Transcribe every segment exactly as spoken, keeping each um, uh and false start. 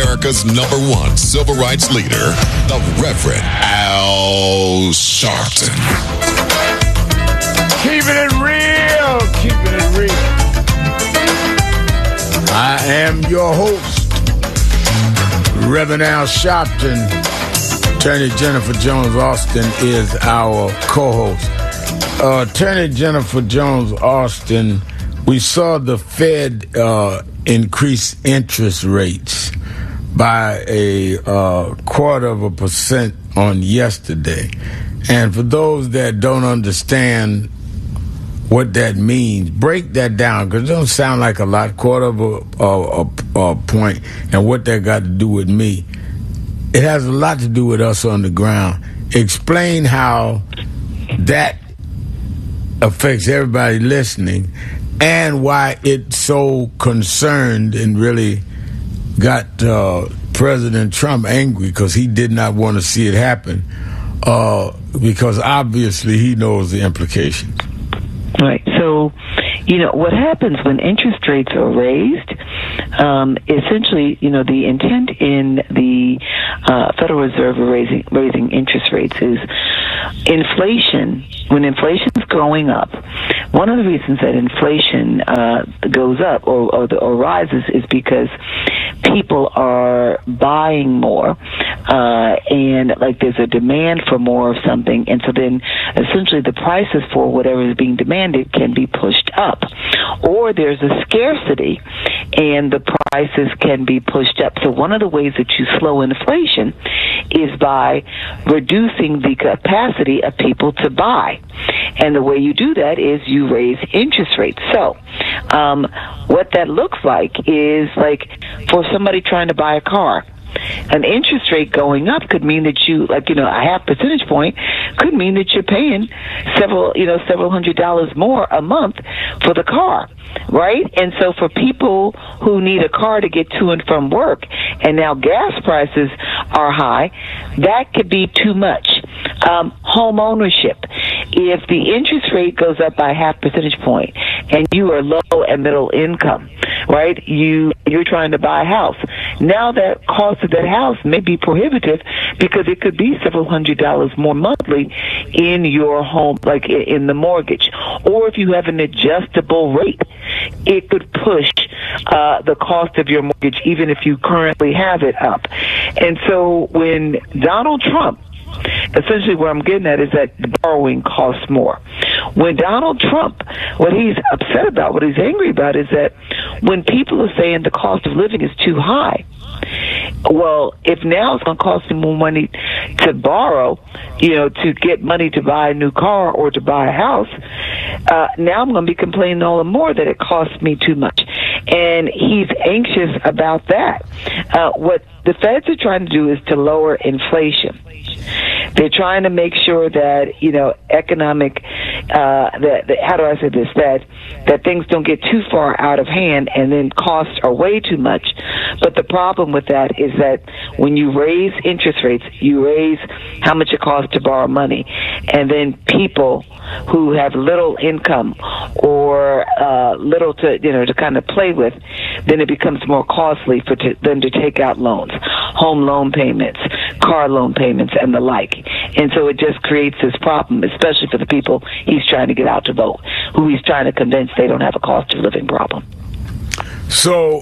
America's number one civil rights leader, the Reverend Al Sharpton. Keeping it real, keeping it real. I am your host, Reverend Al Sharpton. Attorney Jennifer Jones Austin is our co-host. Uh, Attorney Jennifer Jones Austin, we saw the Fed uh, increase interest rates by a uh, quarter of a percent on yesterday. And for those that don't understand what that means, break that down, because it don't sound like a lot, quarter of a, a, a, a point, and what that got to do with me. It has a lot to do with us on the ground. Explain how that affects everybody listening, and why it's so concerned and really got uh, President Trump angry, because he did not want to see it happen, uh, because obviously he knows the implications. Right. So, you know, what happens when interest rates are raised, um, essentially, you know, the intent in the uh, Federal Reserve of raising, raising interest rates is inflation. When inflation is going up, one of the reasons that inflation uh, goes up or, or, the, or rises is because people are buying more, uh, and like there's a demand for more of something, and so then essentially the prices for whatever is being demanded can be pushed up, or there's a scarcity and the prices can be pushed up. So one of the ways that you slow inflation is by reducing the capacity of people to buy. And the way you do that is you raise interest rates. So um, what that looks like is like for somebody trying to buy a car, an interest rate going up could mean that you, like, you know, a half percentage point could mean that you're paying several, you know, several hundred dollars more a month for the car, right? And so for people who need a car to get to and from work, and now gas prices are high, that could be too much. Um, home ownership. If the interest rate goes up by half percentage point and you are low and middle income, right, you, you're trying to buy a house. Now that cost of that house may be prohibitive because it could be several hundred dollars more monthly in your home, like in the mortgage. Or if you have an adjustable rate, it could push uh, the cost of your mortgage even if you currently have it up. And so when Donald Trump, essentially what I'm getting at is that borrowing costs more. When Donald Trump, what he's upset about, what he's angry about is that when people are saying the cost of living is too high, well, if now it's going to cost me more money to borrow, you know, to get money to buy a new car or to buy a house, uh, now I'm going to be complaining all the more that it costs me too much. And he's anxious about that. Uh, what the feds are trying to do is to lower inflation. They're trying to make sure that, you know, economic, uh, that, that, how do I say this, that, that things don't get too far out of hand and then costs are way too much. But the problem with that is that when you raise interest rates, you raise how much it costs to borrow money. And then people who have little income or uh, little to, you know, to kind of play with, then it becomes more costly for to, them to take out loans, home loan payments, car loan payments, and the like. And so it just creates this problem, especially for the people he's trying to get out to vote, who he's trying to convince they don't have a cost of living problem. So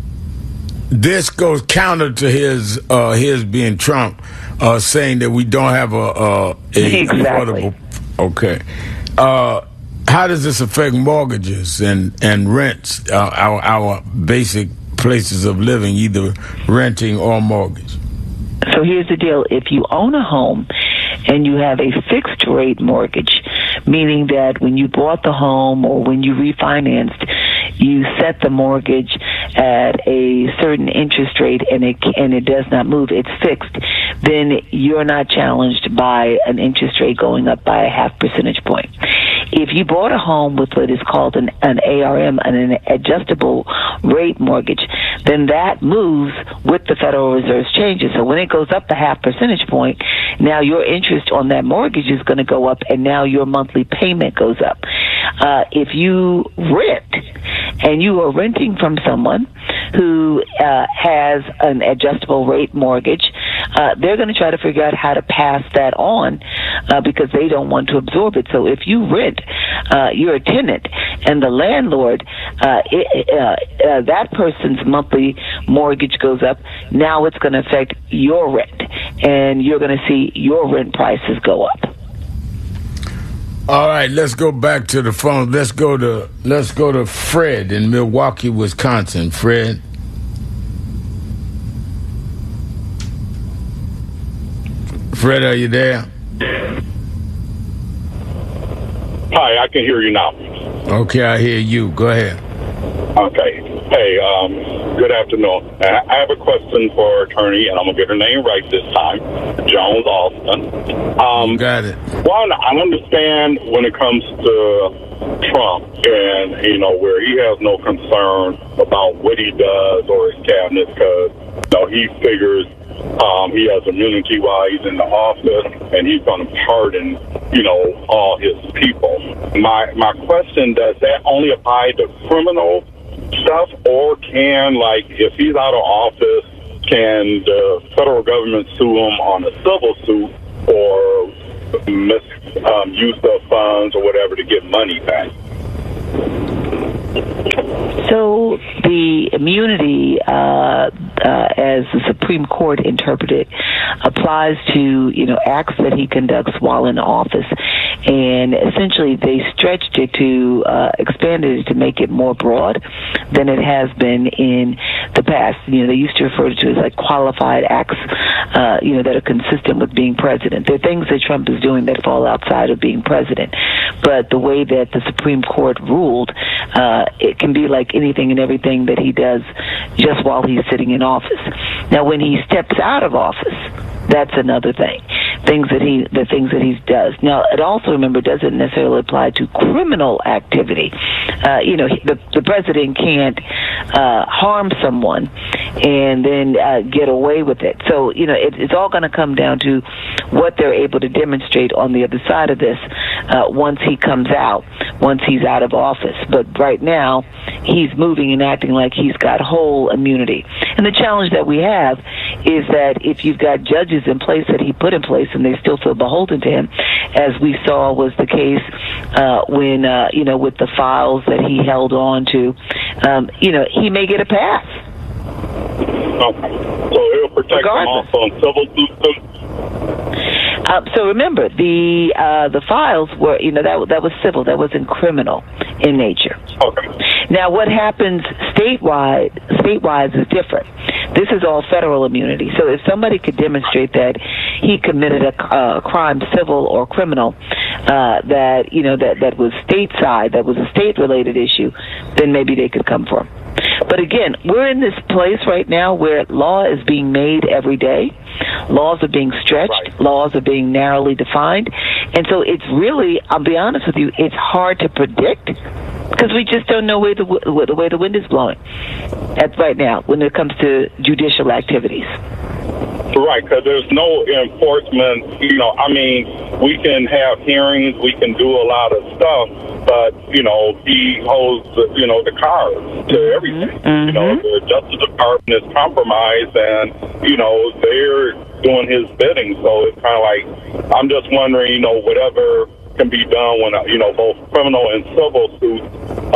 this goes counter to his uh, his being Trump, uh, saying that we don't have a, a, a exactly. affordable. Okay. Uh, how does this affect mortgages and, and rents, uh, our, our basic places of living, either renting or mortgage? So here's the deal. If you own a home and you have a fixed rate mortgage, meaning that when you bought the home or when you refinanced, you set the mortgage at a certain interest rate and it and it does not move, it's fixed, then you're not challenged by an interest rate going up by a half percentage point. If you bought a home with what is called an, an A R M, an adjustable rate mortgage, then that moves with the Federal Reserve's changes. So when it goes up a half percentage point, now your interest on that mortgage is going to go up, and now your monthly payment goes up. Uh, if you rent, and you are renting from someone who uh, has an adjustable rate mortgage, uh, they're going to try to figure out how to pass that on uh, because they don't want to absorb it. So if you rent, uh, you're a tenant, and the landlord, uh, it, uh, uh, that person's monthly mortgage goes up. Now it's going to affect your rent, and you're going to see your rent prices go up. All right, let's go back to the phone. Let's go to let's go to Fred in Milwaukee, Wisconsin. Fred. Fred, are you there? Hi, I can hear you now. Okay, I hear you. Go ahead. Okay. Hey, um, good afternoon. I have a question for attorney, and I'm going to get her name right this time, Jones Austin. Um, Got it. One, I understand when it comes to Trump and, you know, where he has no concern about what he does or his cabinet because, you know, he figures um, he has immunity while he's in the office, and he's going to pardon, you know, all his people. My, my question, does that only apply to criminals? Stuff, or can, like, if he's out of office, can the federal government sue him on a civil suit or misuse um, use of funds or whatever to get money back? So the immunity, uh, uh, as the Supreme Court interpreted, applies to, you know, acts that he conducts while in office. And essentially they stretched it to, uh, expanded it to make it more broad than it has been in the past. You know, they used to refer to it as like qualified acts, uh, you know, that are consistent with being president. There are things that Trump is doing that fall outside of being president. But the way that the Supreme Court ruled, uh, it can be like anything and everything that he does just while he's sitting in office. Now, when he steps out of office, that's another thing. Things that he, the things that he does. Now, it also, remember, doesn't necessarily apply to criminal activity. Uh, you know, the, the president can't uh, harm someone and then uh, get away with it. So, you know, it, it's all going to come down to what they're able to demonstrate on the other side of this uh, once he comes out, once he's out of office. But right now, he's moving and acting like he's got whole immunity. And the challenge that we have is that if you've got judges in place that he put in place and they still feel beholden to him, as we saw was the case uh, when, uh, you know, with the files that he held on to, um, you know, he may get a pass. Okay. So it'll protect Regardless. him also in civil suits. Uh, so remember, the uh, the files were, you know, that that was civil, that wasn't criminal in nature. Okay. Now, what happens statewide, statewide is different. This is all federal immunity. So if somebody could demonstrate that he committed a uh, crime, civil or criminal, uh, that, you know, that, that was stateside, that was a state-related issue, then maybe they could come for him. But again, we're in this place right now where law is being made every day. Laws are being stretched. Right. Laws are being narrowly defined. And so it's really, I'll be honest with you, it's hard to predict because we just don't know where the, where the way the wind is blowing at right now when it comes to judicial activities. Right, because there's no enforcement. You know, I mean, we can have hearings, we can do a lot of stuff, but, you know, he holds, the, you know, the cards to everything. Mm-hmm. You know, the Justice Department is compromised, and, you know, they're doing his bidding. So it's kind of like, I'm just wondering, you know, whatever can be done when, you know, both criminal and civil suits,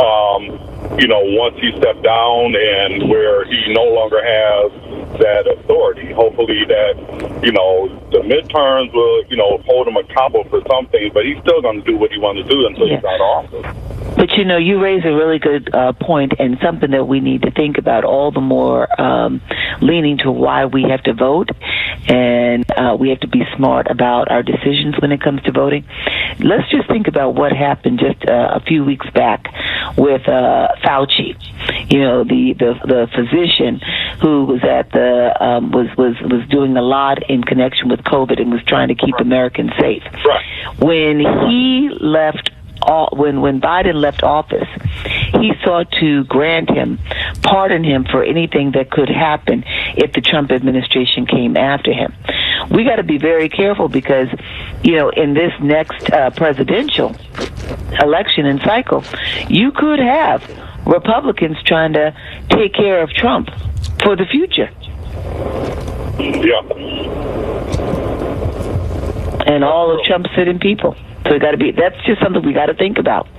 um, you know, once he stepped down and where he no longer has that authority. Hopefully that, you know, the midterms will, you know, hold him accountable for something, but he's still going to do what he wants to do until yeah. he's out of office. But, you know, you raise a really good uh, point and something that we need to think about all the more, um, leaning to why we have to vote, and uh, we have to be smart about our decisions when it comes to voting. Let's just think about what happened just uh, a few weeks back with uh, Fauci, you know, the, the, the physician who was at the um, was, was, was doing a lot in connection with COVID and was trying to keep Americans safe. Right. When he left All, when when Biden left office, he sought to grant him, pardon him for anything that could happen if the Trump administration came after him. We got to be very careful because, you know, in this next uh, presidential election and cycle, you could have Republicans trying to take care of Trump for the future. Yeah. And all of Trump's sitting people. So it got to be. That's just something we got to think about.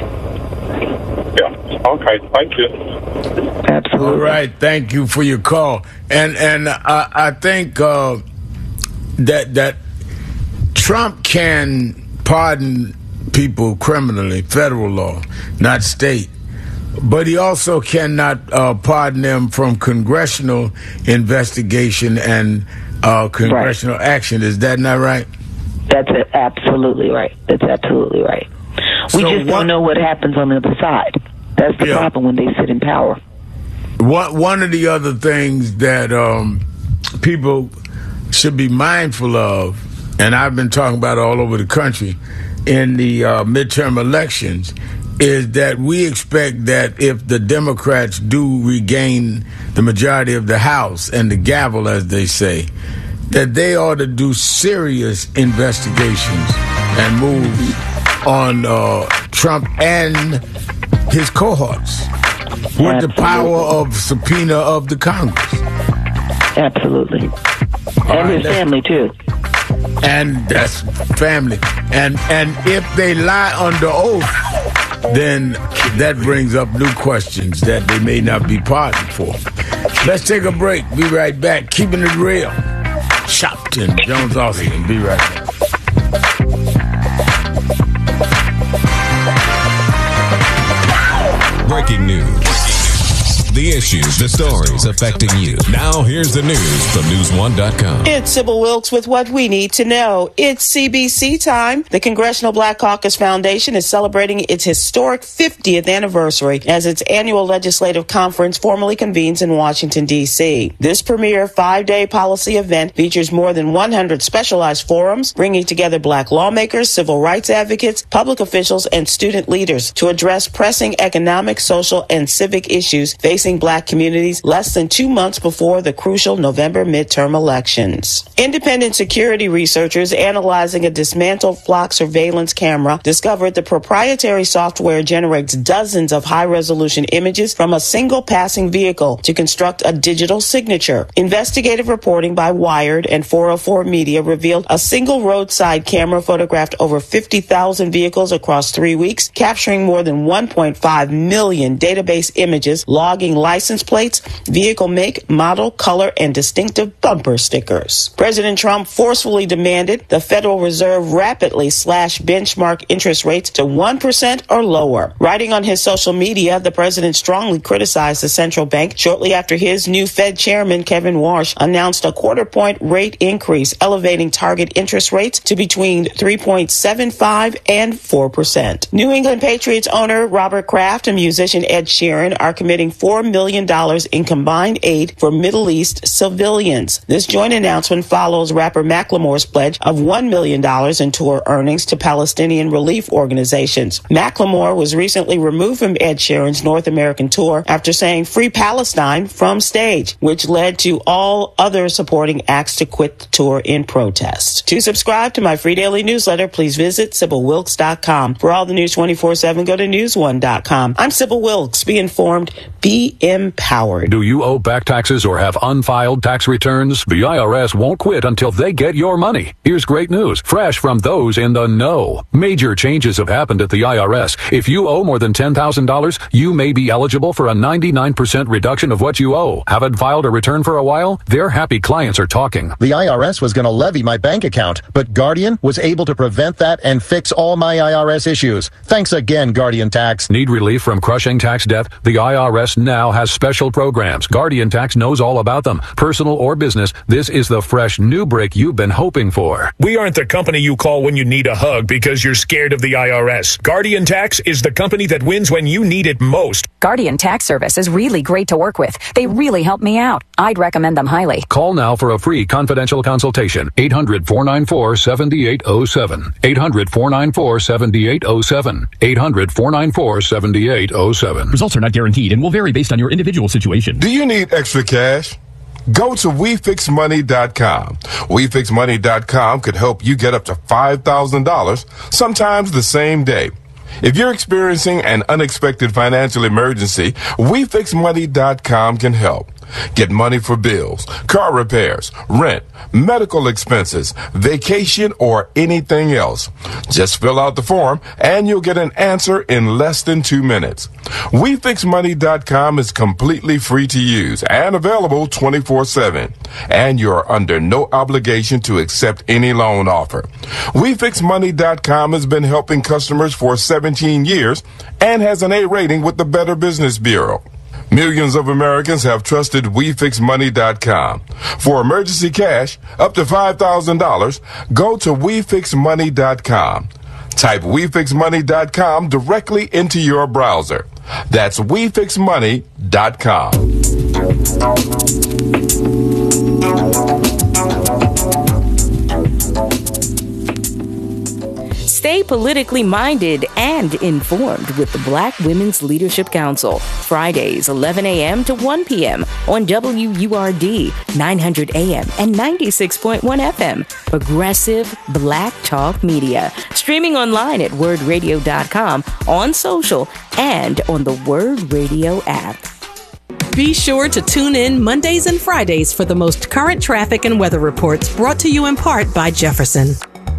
Yeah. Okay. Thank you. Absolutely. All right. Thank you for your call. And and I, I think uh, that that Trump can pardon people criminally, federal law, not state. But he also cannot uh, pardon them from congressional investigation and uh, congressional right. action. Is that not right? That's absolutely right. That's absolutely right. We so just what, don't know what happens on the other side. That's the yeah. problem when they sit in power. One, one of the other things that um, people should be mindful of, and I've been talking about it all over the country, in the uh, midterm elections, is that we expect that if the Democrats do regain the majority of the House and the gavel, as they say, that they ought to do serious investigations and moves on uh, Trump and his cohorts with Absolutely. the power of subpoena of the Congress. Absolutely. All and right, his family, too. And that's family. And and if they lie under oath, then that brings up new questions that they may not be pardoned for. Let's take a break. Be right back. Keeping it real. Shopton, Jones Austin. Be right back. Breaking news. The issues, the stories affecting you. Now here's the news from news one dot com. It's Sybil Wilkes with what we need to know. It's C B C time. The Congressional Black Caucus Foundation is celebrating its historic fiftieth anniversary as its annual legislative conference formally convenes in Washington, D C. This premier five-day policy event features more than one hundred specialized forums, bringing together black lawmakers, civil rights advocates, public officials, and student leaders to address pressing economic, social, and civic issues facing black communities less than two months before the crucial November midterm elections. Independent security researchers analyzing a dismantled flock surveillance camera discovered the proprietary software generates dozens of high-resolution images from a single passing vehicle to construct a digital signature. Investigative reporting by Wired and four oh four Media revealed a single roadside camera photographed over fifty thousand vehicles across three weeks, capturing more than one point five million database images, logging license plates, vehicle make, model, color, and distinctive bumper stickers. President Trump forcefully demanded the Federal Reserve rapidly slash benchmark interest rates to one percent or lower. Writing on his social media, the president strongly criticized the central bank shortly after his new Fed chairman, Kevin Warsh, announced a quarter point rate increase, elevating target interest rates to between three point seven five and four percent. New England Patriots owner Robert Kraft and musician Ed Sheeran are committing four million dollars in combined aid for Middle East civilians. This joint announcement follows rapper Macklemore's pledge of one million dollars in tour earnings to Palestinian relief organizations. Macklemore was recently removed from Ed Sheeran's North American tour after saying "Free Palestine" from stage, which led to all other supporting acts to quit the tour in protest. To subscribe to my free daily newsletter, please visit Sybil Wilkes dot com. For all the news twenty-four seven, go to news one dot com. I'm Sybil Wilkes. Be informed. Be empowered. Do you owe back taxes or have unfiled tax returns? The I R S won't quit until they get your money. Here's great news, fresh from those in the know. Major changes have happened at the I R S. If you owe more than ten thousand dollars, you may be eligible for a ninety-nine percent reduction of what you owe. Haven't filed a return for a while? Their happy clients are talking. The I R S was going to levy my bank account, but Guardian was able to prevent that and fix all my I R S issues. Thanks again, Guardian Tax. Need relief from crushing tax debt? The I R S now has special programs. Guardian Tax knows all about them. Personal or business, this is the fresh new break you've been hoping for. We aren't the company you call when you need a hug because you're scared of the I R S. Guardian Tax is the company that wins when you need it most. Guardian Tax Service is really great to work with. They really help me out. I'd recommend them highly. Call now for a free confidential consultation. eight hundred, four nine four, seven eight zero seven. eight hundred, four nine four, seven eight zero seven. eight hundred, four nine four, seven eight zero seven. Results are not guaranteed and will vary based on your individual situation. Do you need extra cash? Go to we fix money dot com. we fix money dot com could help you get up to five thousand dollars, sometimes the same day. If you're experiencing an unexpected financial emergency, we fix money dot com can help. Get money for bills, car repairs, rent, medical expenses, vacation, or anything else. Just fill out the form and you'll get an answer in less than two minutes. we fix money dot com is completely free to use and available twenty-four seven. And you're under no obligation to accept any loan offer. we fix money dot com has been helping customers for seventeen years and has an A rating with the Better Business Bureau. Millions of Americans have trusted we fix money dot com. For emergency cash, up to five thousand dollars, go to we fix money dot com. Type we fix money dot com directly into your browser. That's we fix money dot com. Stay politically minded and informed with the Black Women's Leadership Council. Fridays, eleven a.m. to one p.m. on W U R D, nine hundred A M and ninety-six point one F M. Progressive Black Talk Media. Streaming online at word radio dot com, on social, and on the Word Radio app. Be sure to tune in Mondays and Fridays for the most current traffic and weather reports, brought to you in part by Jefferson.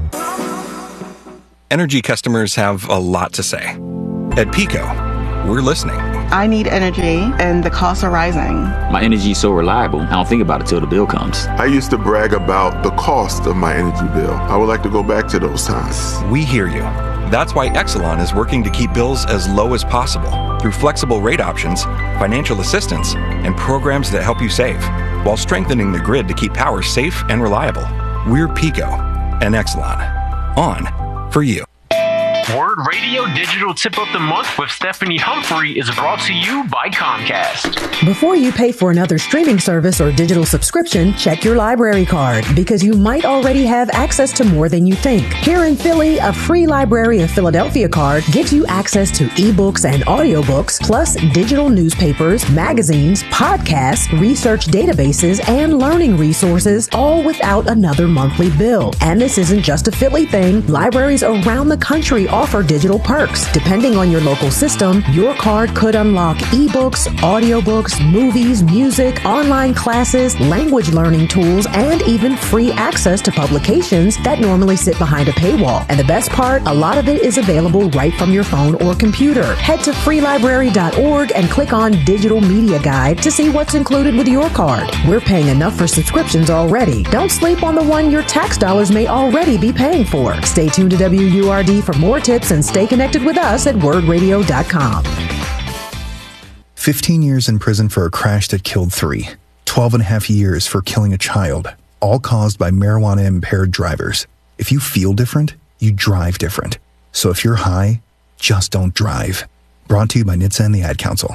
Energy customers have a lot to say. At PECO, we're listening. I need energy, and the costs are rising. My energy is so reliable, I don't think about it till the bill comes. I used to brag about the cost of my energy bill. I would like to go back to those times. We hear you. That's why Exelon is working to keep bills as low as possible through flexible rate options, financial assistance, and programs that help you save, while strengthening the grid to keep power safe and reliable. We're PECO and Exelon. On for you. Word Radio Digital Tip of the Month with Stephanie Humphrey is brought to you by Comcast. Before you pay for another streaming service or digital subscription, check your library card, because you might already have access to more than you think. Here in Philly, a free Library of Philadelphia card gives you access to ebooks and audiobooks, plus digital newspapers, magazines, podcasts, research databases, and learning resources, all without another monthly bill. And this isn't just a Philly thing. Libraries around the country offer digital perks. Depending on your local system, your card could unlock ebooks, audiobooks, movies, music, online classes, language learning tools, and even free access to publications that normally sit behind a paywall. And the best part, a lot of it is available right from your phone or computer. Head to free library dot org and click on Digital Media Guide to see what's included with your card. We're paying enough for subscriptions already. Don't sleep on the one your tax dollars may already be paying for. Stay tuned to W U R D for more tips and stay connected with us at word radio dot com. fifteen years in prison for a crash that killed three. twelve and a half years for killing a child. All caused by marijuana-impaired drivers. If you feel different, you drive different. So if you're high, just don't drive. Brought to you by N H T S A and the Ad Council.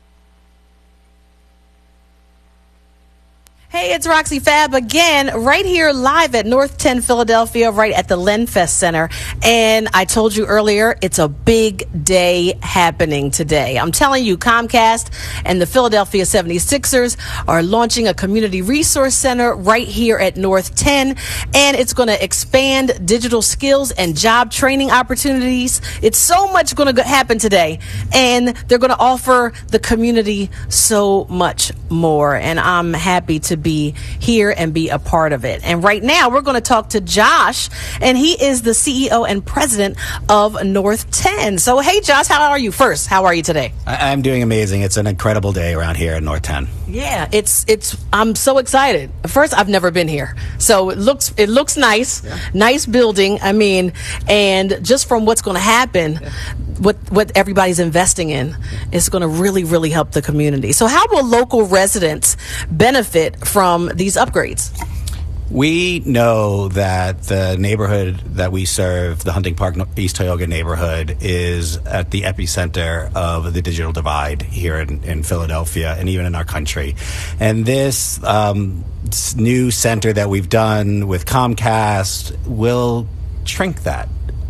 Hey, it's Roxy Fab again, right here live at North ten Philadelphia, right at the Lenfest Center. And I told you earlier, it's a big day happening today. I'm telling you, Comcast and the Philadelphia seventy-sixers are launching a community resource center right here at North ten. And it's going to expand digital skills and job training opportunities. It's so much going to happen today. And they're going to offer the community so much more. And I'm happy to be here and be a part of it. And right now we're going to talk to Josh, and he is the C E O and president of North ten. So hey Josh, how are you? First, how are you today? I- I'm doing amazing. It's an incredible day around here at North ten. Yeah, it's it's I'm so excited. First, I've never been here. So it looks it looks nice. Yeah. Nice building. I mean, and just from what's going to happen, yeah. what what everybody's investing in is going to really really help the community. So how will local residents benefit from these upgrades? We know that the neighborhood that we serve, the Hunting Park East Tioga neighborhood, is at the epicenter of the digital divide here in, in Philadelphia and even in our country. And this, um, this new center that we've done with Comcast will shrink that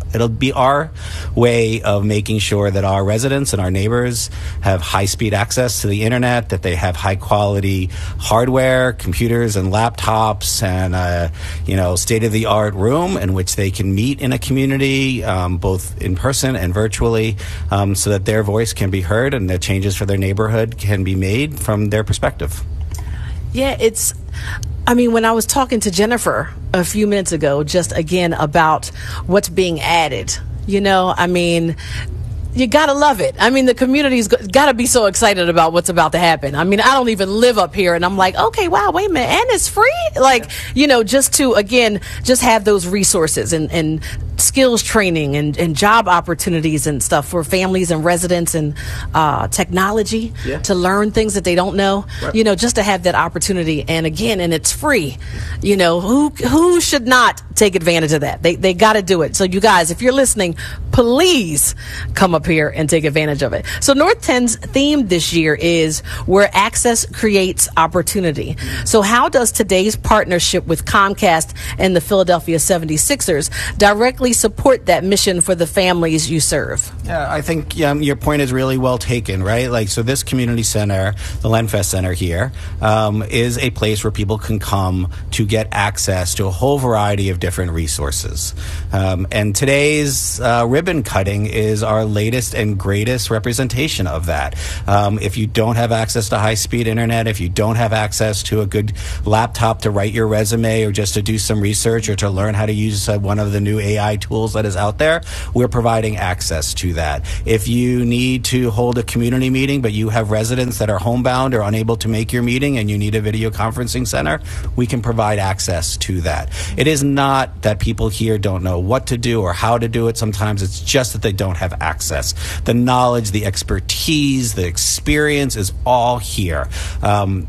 It'll be our way of making sure that our residents and our neighbors have high-speed access to the internet, that they have high-quality hardware, computers and laptops, and uh, you know, state-of-the-art room in which they can meet in a community, um, both in person and virtually, um, so that their voice can be heard and the changes for their neighborhood can be made from their perspective. Yeah, it's, I mean, when I was talking to Jennifer a few minutes ago, just again about what's being added, you know, I mean, you gotta love it. I mean, the community's gotta be so excited about what's about to happen. I mean, I don't even live up here, and I'm like, okay, wow, wait a minute, and it's free? Like, you know, just to, again, just have those resources and, and skills training and, and job opportunities and stuff for families and residents, and uh, technology yeah. to learn things that they don't know, right. you know, just to have that opportunity. And again, and it's free. You know, who who should not take advantage of that? They, they gotta do it. So you guys, if you're listening, please come up here and take advantage of it. So North ten's theme this year is where access creates opportunity. So how does today's partnership with Comcast and the Philadelphia seventy-sixers directly support that mission for the families you serve? Yeah, I think um, your point is really well taken, right? Like, so this community center, the Lenfest Center here, um, is a place where people can come to get access to a whole variety of different resources. Um, and today's uh, ribbon cutting is our latest and greatest representation of that. Um, if you don't have access to high-speed internet, if you don't have access to a good laptop to write your resume or just to do some research or to learn how to use uh, one of the new A I tools that is out there, we're providing access to that. If you need to hold a community meeting, but you have residents that are homebound or unable to make your meeting and you need a video conferencing center, we can provide access to that. It is not that people here don't know what to do or how to do it. Sometimes it's just that they don't have access. The knowledge, the expertise, the experience is all here. Um,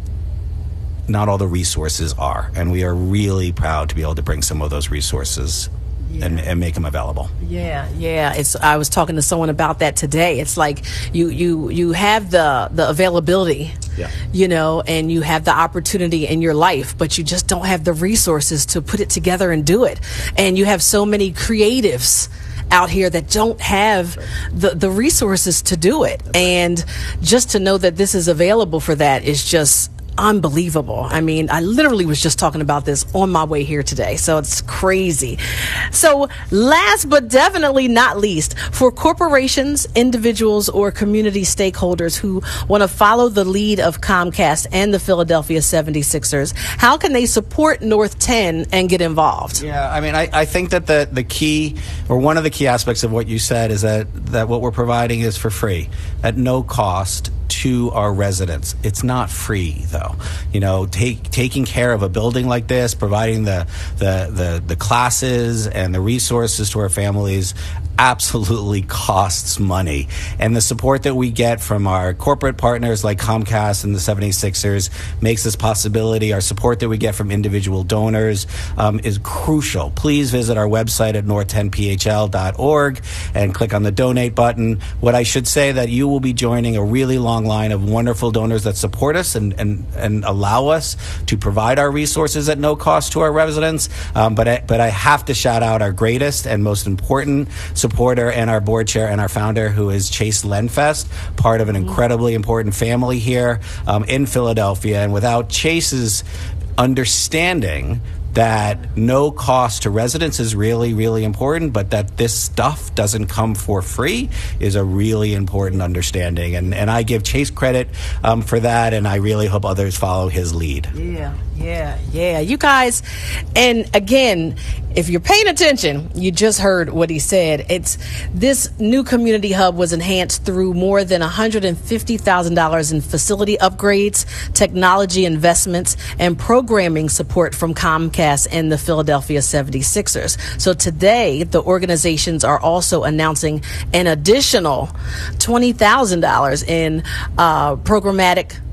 not all the resources are, and we are really proud to be able to bring some of those resources Yeah. And, and make them available. Yeah, yeah. It's. I was talking to someone about that today. It's like you you you have the the availability, yeah. you know, and you have the opportunity in your life, but you just don't have the resources to put it together and do it. And you have so many creatives out here that don't have the the resources to do it. And just to know that this is available for that is just unbelievable. I mean, I literally was just talking about this on my way here today, so it's crazy. So last but definitely not least, for corporations, individuals, or community stakeholders who want to follow the lead of Comcast and the Philadelphia seventy-sixers, how can they support North ten and get involved? Yeah, I mean, I, I think that the, the key, or one of the key aspects of what you said is that, that what we're providing is for free, at no cost to our residents. It's not free, though. You know, take, taking care of a building like this, providing the, the, the, the classes and the resources to our families absolutely costs money. And the support that we get from our corporate partners like Comcast and the seventy-sixers makes this possibility. Our support that we get from individual donors um, is crucial. Please visit our website at north ten p h l dot org and click on the donate button. What I should say that you will be joining a really long line of wonderful donors that support us and, and, and allow us to provide our resources at no cost to our residents. Um, but, I, but I have to shout out our greatest and most important supporter and our board chair and our founder, who is Chase Lenfest, part of an incredibly important family here um, in Philadelphia. And without Chase's understanding that no cost to residents is really, really important, but that this stuff doesn't come for free is a really important understanding. And, and I give Chase credit um, for that, and I really hope others follow his lead. Yeah, yeah, yeah. You guys, and again, if you're paying attention, you just heard what he said. It's this new community hub was enhanced through more than one hundred fifty thousand dollars in facility upgrades, technology investments, and programming support from Comcast and the Philadelphia seventy-sixers. So today, the organizations are also announcing an additional twenty thousand dollars in uh, programmatic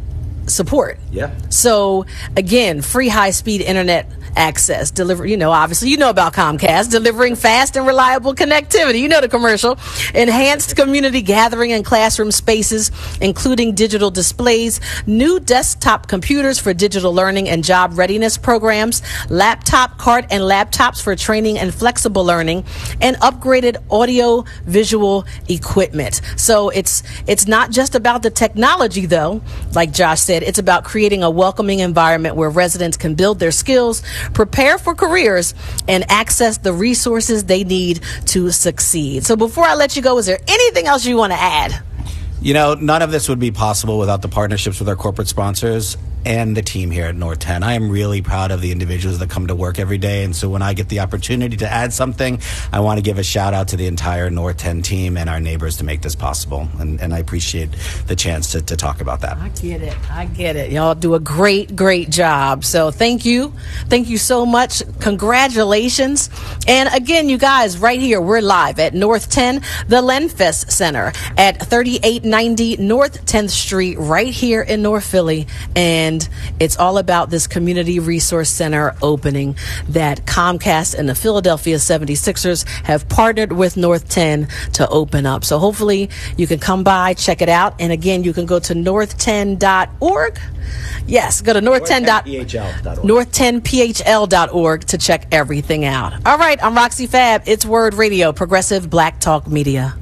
support. Yeah. So again, free high-speed internet access, deliver, you know, obviously you know about Comcast, delivering fast and reliable connectivity. You know the commercial. Enhanced community gathering and classroom spaces, including digital displays, new desktop computers for digital learning and job readiness programs, laptop cart and laptops for training and flexible learning, and upgraded audio visual equipment. So it's it's not just about the technology, though, like Josh said. It's about creating a welcoming environment where residents can build their skills, prepare for careers, and access the resources they need to succeed. So before I let you go, is there anything else you want to add? You know, none of this would be possible without the partnerships with our corporate sponsors and the team here at North ten. I am really proud of the individuals that come to work every day, and so when I get the opportunity to add something, I want to give a shout out to the entire North ten team and our neighbors to make this possible, and, and I appreciate the chance to, to talk about that. I get it. I get it. Y'all do a great, great job. So thank you. Thank you so much. Congratulations. And again, you guys, right here, we're live at North ten, the Lenfest Center at thirty-eight ninety North tenth Street, right here in North Philly. And it's all about this community resource center opening that Comcast and the Philadelphia seventy-sixers have partnered with North ten to open up. So hopefully you can come by, check it out. And again, you can go to north ten dot org. Yes, go to north ten dot org. north ten P H L dot org to check everything out. All right, I'm Roxy Fab. It's Word Radio, Progressive Black Talk Media.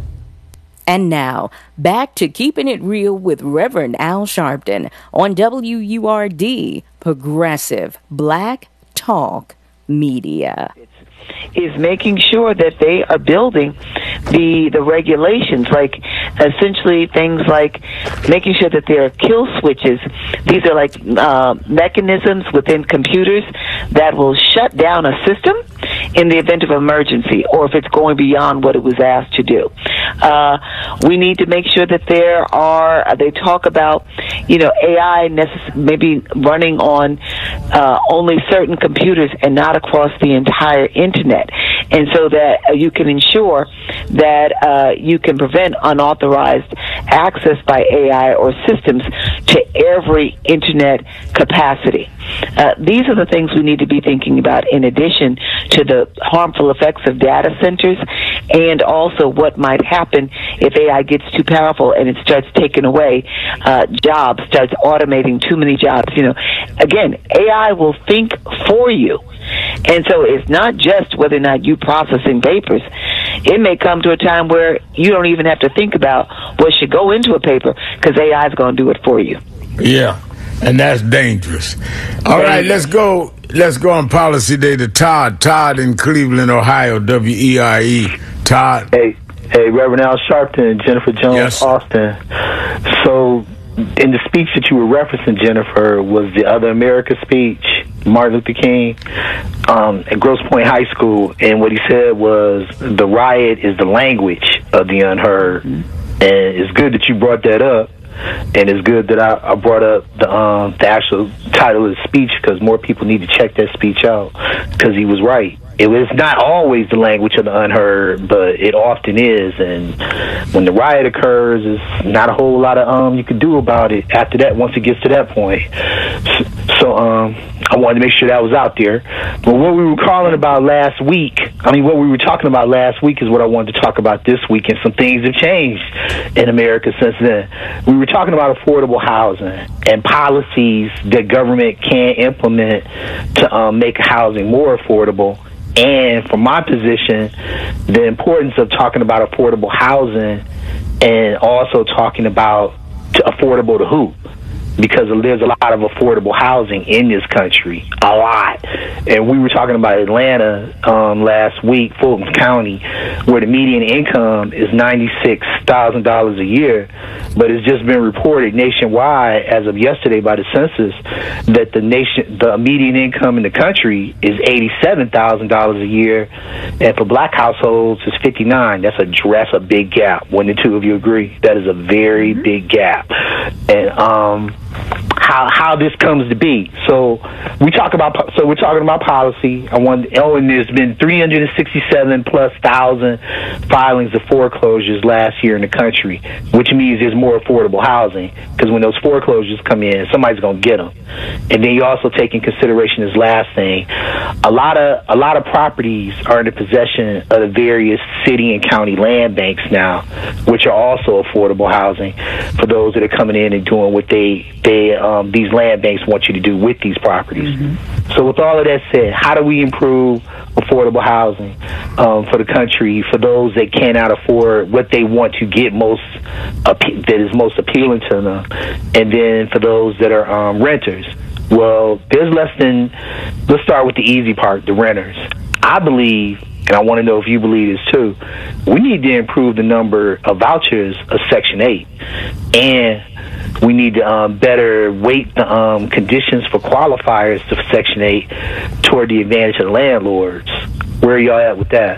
And now, back to Keeping It Real with Reverend Al Sharpton on W U R D, Progressive Black Talk Media. Is making sure that they are building the the regulations, like essentially things like making sure that there are kill switches. These are like uh, mechanisms within computers that will shut down a system in the event of emergency, or if it's going beyond what it was asked to do. Uh, we need to make sure that there are, they talk about, you know, A I necess- maybe running on uh, only certain computers and not across the entire internet. And so that uh, you can ensure that uh, you can prevent unauthorized access by A I or systems to every internet capacity. Uh, these are the things we need to be thinking about in addition to the harmful effects of data centers, and also what might happen if A I gets too powerful and it starts taking away uh, jobs, starts automating too many jobs. You know, again, A I will think for you. And so it's not just whether or not you processing papers. It may come to a time where you don't even have to think about what should go into a paper, because A I is going to do it for you. Yeah, and that's dangerous. All right, let's go. Let's go on Policy Day to Todd. Todd in Cleveland, Ohio, W E R E. Todd. Hey, hey, Reverend Al Sharpton, Jennifer Jones, yes. Austin. So, in the speech that you were referencing, Jennifer, was the Other America speech, Martin Luther King, um, at Grosse Pointe High School, and what he said was the riot is the language of the unheard. And it's good that you brought that up, and it's good that I, I brought up the um, the actual title of the speech, because more people need to check that speech out, because he was right. It was not always the language of the unheard, but it often is. And when the riot occurs, there's not a whole lot of um you can do about it after that, once it gets to that point. So, so um I wanted to make sure that was out there. But what we were calling about last week, I mean, what we were talking about last week is what I wanted to talk about this week, and some things have changed in America since then. We were talking about affordable housing and policies that government can implement to um, make housing more affordable. And from my position, the importance of talking about affordable housing and also talking about to affordable to who? Because there's a lot of affordable housing in this country, a lot. And we were talking about Atlanta um, last week, Fulton County, where the median income is ninety-six thousand dollars a year, but it's just been reported nationwide as of yesterday by the census that the nation, the median income in the country is eighty-seven thousand dollars a year, and for black households it's fifty-nine. That's a that's a big gap. When the two of you agree, that is a very mm-hmm. big gap. And um. how how this comes to be. So we talk about so we're talking about policy. I want oh, and there's been three hundred sixty-seven plus thousand filings of foreclosures last year in the country, which means there's more affordable housing, because when those foreclosures come in, somebody's going to get them. And then you also take in consideration this last thing: a lot of a lot of properties are in the possession of the various city and county land banks now, which are also affordable housing for those that are coming in and doing what they they um, these land banks want you to do with these properties. Mm-hmm. So with all of that said, how do we improve affordable housing um, for the country, for those that cannot afford what they want to get most appe- that is most appealing to them, and then for those that are um, renters? Well, there's less than, let's start with the easy part, the renters. I believe, and I want to know if you believe this too, we need to improve the number of vouchers of Section eight, and we need to um, better weight the um, conditions for qualifiers to Section eight toward the advantage of the landlords. Where are y'all at with that?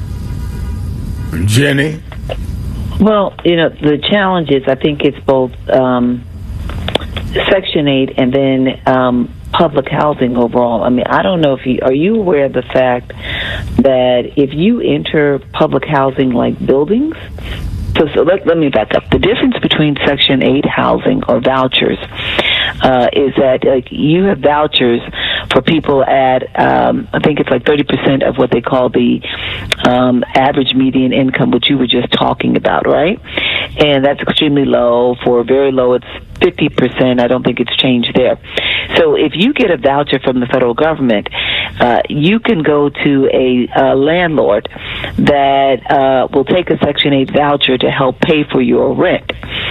Jenny? Well, you know, the challenge is, I think it's both um, Section eight and then um, public housing overall. I mean, I don't know if you, are you aware of the fact that if you enter public housing like buildings, So, so let, let me back up. The difference between Section eight housing or vouchers uh, is that like you have vouchers for people at, um, I think it's like thirty percent of what they call the um, average median income, which you were just talking about, right? And that's extremely low. For very low, it's fifty percent. I don't think it's changed there. So if you get a voucher from the federal government, uh, you can go to a, a landlord that uh, will take a Section eight voucher to help pay for your rent.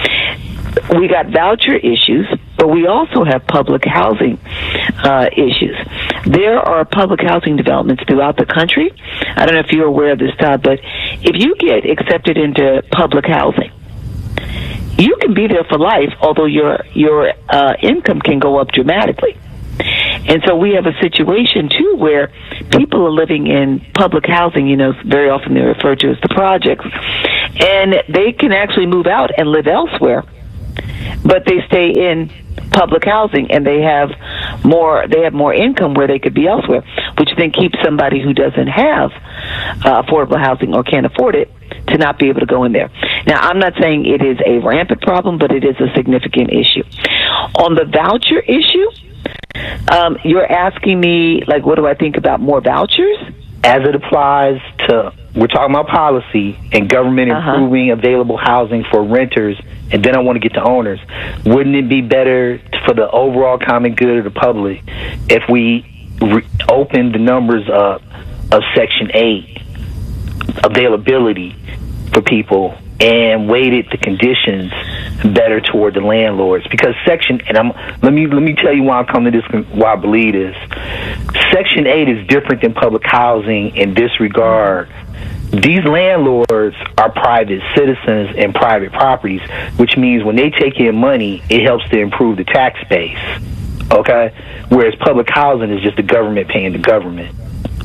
We got voucher issues, but we also have public housing uh, issues. There are public housing developments throughout the country. I don't know if you're aware of this, Todd, but if you get accepted into public housing, you can be there for life, although your your uh, income can go up dramatically. And so we have a situation, too, where people are living in public housing, you know, very often they're referred to as the projects, and they can actually move out and live elsewhere, but they stay in public housing, and they have more they have more income where they could be elsewhere, which then keeps somebody who doesn't have uh, affordable housing or can't afford it to not be able to go in there. Now, I'm not saying it is a rampant problem, but it is a significant issue. On the voucher issue, um, you're asking me, like, what do I think about more vouchers? As it applies to, we're talking about policy and government uh-huh. improving available housing for renters, and then I want to get to owners. Wouldn't it be better for the overall common good of the public if we re- open the numbers up of Section eight availability for people and weighted the conditions better toward the landlords? Because Section, and I'm let me let me tell you why I come to this, why I believe this. Section eight is different than public housing in this regard. These landlords are private citizens and private properties, which means when they take in money, it helps to improve the tax base. Okay, whereas public housing is just the government paying the government.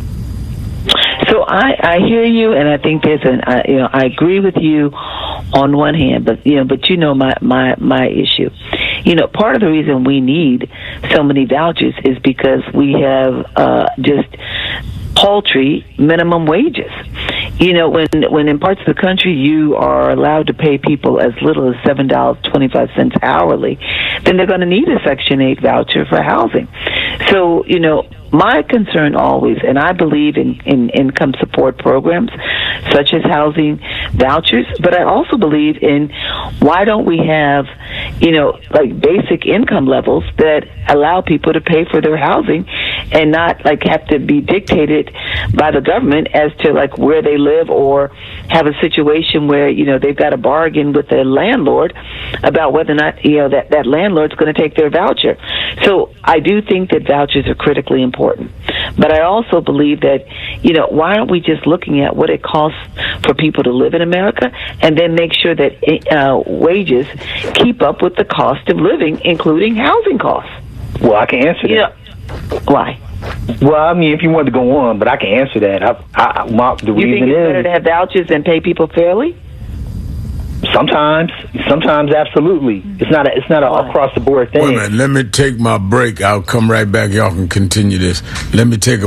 So I, I hear you, and I think there's an I, you know I agree with you on one hand, but you know but you know my my my issue. You know, part of the reason we need so many vouchers is because we have uh, just paltry minimum wages. You know, when when in parts of the country you are allowed to pay people as little as seven dollars and twenty-five cents hourly, then they're going to need a Section eight voucher for housing. So, you know, my concern always, and I believe in, in income support programs such as housing vouchers, but I also believe in why don't we have, you know, like basic income levels that allow people to pay for their housing and not like have to be dictated by the government as to like where they live, or have a situation where, you know, they've got a bargain with the landlord about whether or not, you know, that, that landlord's going to take their voucher. So I do think that vouchers are critically important. But I also believe that, you know, why aren't we just looking at what it costs for people to live in America, and then make sure that uh, wages keep up with the cost of living, including housing costs? Well, I can answer that. Yeah. Why? Well, I mean, if you want to go on, but I can answer that. I, I, my, the you reason think it's is, better to have vouchers and pay people fairly? Sometimes, sometimes, absolutely. It's not a, it's not a across the board thing. Wait a minute. Let me take my break. I'll come right back. Y'all can continue this. Let me take a